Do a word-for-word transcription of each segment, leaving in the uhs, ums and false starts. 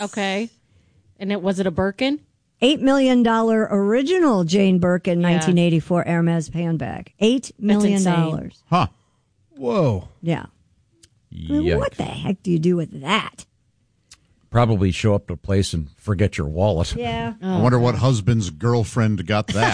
Okay. And it was it a Birkin? eight million dollars original Jane Birkin Yeah. nineteen eighty-four Hermes handbag. eight million dollars. Huh. Whoa. Yeah. I mean, what the heck do you do with that? Probably show up to a place and forget your wallet. Yeah. Oh, I wonder what husband's girlfriend got that.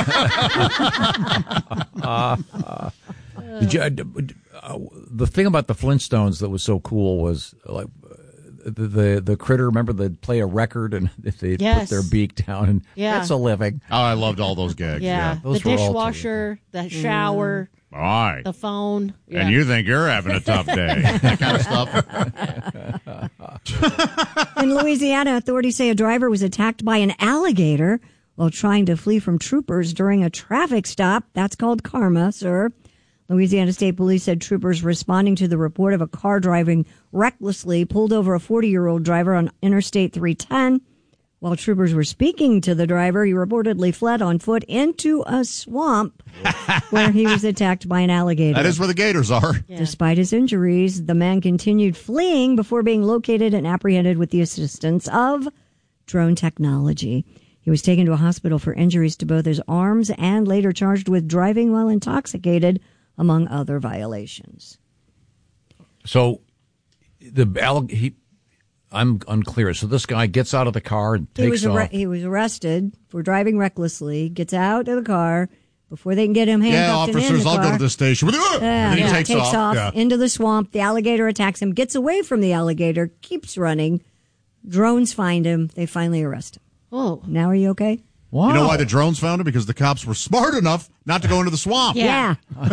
uh, uh, did you, uh, the thing about the Flintstones that was so cool was like the the, the critter. Remember, they'd play a record and they Yes. put their beak down, and Yeah. that's a living. Oh, I loved all those gags. Yeah. Yeah. Those The were all dishwasher, the shower, All right. the phone. Yeah. And you think you're having a tough day. That kind of stuff. In Louisiana, authorities say a driver was attacked by an alligator while trying to flee from troopers during a traffic stop. That's called karma, sir. Louisiana State Police said troopers responding to the report of a car driving recklessly pulled over a forty-year-old driver on Interstate three ten. While troopers were speaking to the driver, he reportedly fled on foot into a swamp where he was attacked by an alligator. That is where the gators are. Yeah. Despite his injuries, the man continued fleeing before being located and apprehended with the assistance of drone technology. He was taken to a hospital for injuries to both his arms and later charged with driving while intoxicated, among other violations. So the allig- he, I'm unclear. So this guy gets out of the car and takes He was, arre- off. he was arrested for driving recklessly, gets out of the car before they can get him Yeah, handcuffed and in officers, the I'll car. go to the station. Yeah, And then he yeah, takes, off. Yeah. into the swamp. The alligator attacks him, gets away from the alligator, keeps running. Drones find him. They finally arrest him. Oh. Now are you okay? Wow. You know why the drones found him? Because the cops were smart enough not to go into the swamp. Yeah.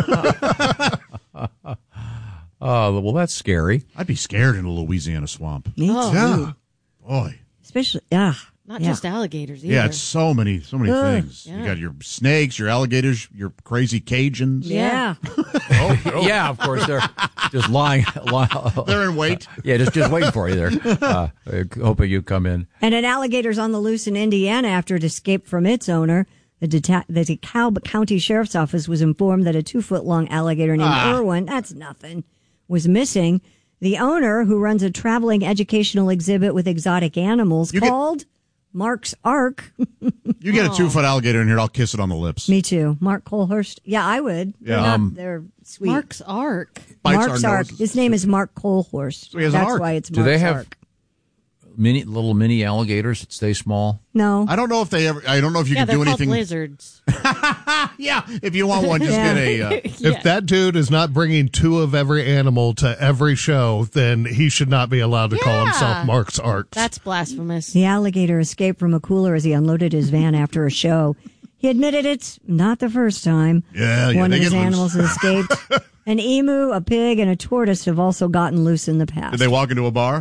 Oh, well, that's scary. I'd be scared in a Louisiana swamp. Me Oh. too. Yeah. Boy. Especially, ah. Not yeah. just alligators either. Yeah, it's so many, so many Ugh. things. Yeah. You got your snakes, your alligators, your crazy Cajuns. Yeah. Yeah, of course they're just lying. lying They're in wait. Yeah, just just waiting for you there. Uh, hoping you come in. And an alligator's on the loose in Indiana after it escaped from its owner. The, Deta- the DeKalb County Sheriff's Office was informed that a two-foot-long alligator named Ah. Irwin, that's nothing, was missing. The owner, who runs a traveling educational exhibit with exotic animals You get- called Mark's Ark. You get a two foot alligator in here, I'll kiss it on the lips. Me too. Mark Colhurst. Yeah, I would. They're, Yeah. not, Um, they're sweet. Mark's Ark. Bites Mark's our Ark. noses. His name is Mark Colhurst. So he has an That's ark. why it's Do Mark's they have Ark. mini little mini alligators that stay small? No. I don't know if they ever, I don't know if you Yeah, can they're do called anything. lizards. Yeah, if you want one, just Yeah. get a. Uh, If that dude is not bringing two of every animal to every show, then he should not be allowed to call Yeah. himself Mark's Ark. That's blasphemous. The alligator escaped from a cooler as he unloaded his van after a show. He admitted it's not the first time. Yeah, yeah, One they of his get loose. animals has escaped. An emu, a pig, and a tortoise have also gotten loose in the past. Did they walk into a bar?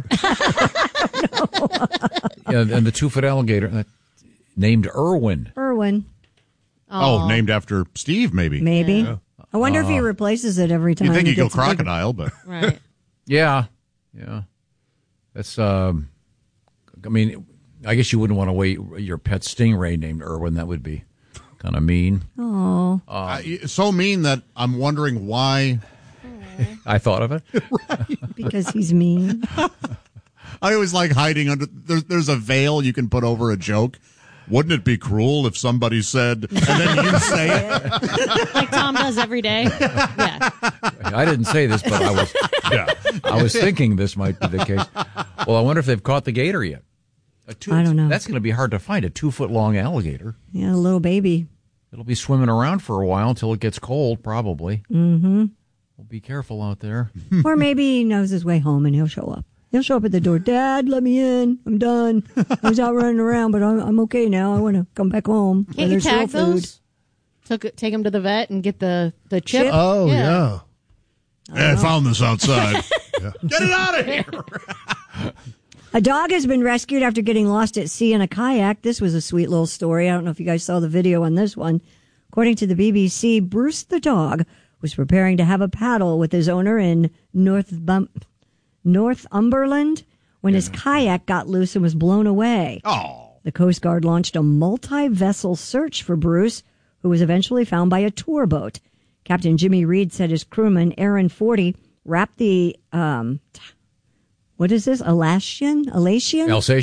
Yeah, and the two foot alligator uh, named Irwin. Irwin, Oh, named after Steve, maybe. maybe. I wonder if he replaces it every time. You'd think he he'd go gets bigger. crocodile, but Right. Yeah, yeah. That's um. I mean, I guess you wouldn't want to wait your pet stingray named Irwin. That would be kind of mean. Oh, uh, so mean that I'm wondering why. I thought of it. because he's mean. I always like hiding under. There's there's a veil you can put over a joke. Wouldn't it be cruel if somebody said, and then you say it? Like Tom does every day. Yeah. I didn't say this, but I was. Yeah. I was thinking this might be the case. Well, I wonder if they've caught the gator yet. A two, I don't know. That's going to be hard to find. A two foot long alligator. Yeah, a little baby. It'll be swimming around for a while until it gets cold, probably. Mm-hmm. Well, be careful out there. Or maybe he knows his way home and he'll show up. He'll show up at the door. Dad, let me in. I'm done. I was out running around, but I'm, I'm okay now. I want to come back home. where Can't you there's real tag food. those? Took, take them to the vet and get the, the chip? Chip? Oh, yeah. Hey, I found this outside. Get it out of here. A dog has been rescued after getting lost at sea in a kayak. This was a sweet little story. I don't know if you guys saw the video on this one. According to the B B C, Bruce the dog was preparing to have a paddle with his owner in North Bum- Northumberland when his kayak got loose and was blown away. Oh. The Coast Guard launched a multi-vessel search for Bruce, who was eventually found by a tour boat. Captain Jimmy Reed said his crewman, Aaron Forty, wrapped the, um, what is this, Alsatian? Alsatian? Alsatian.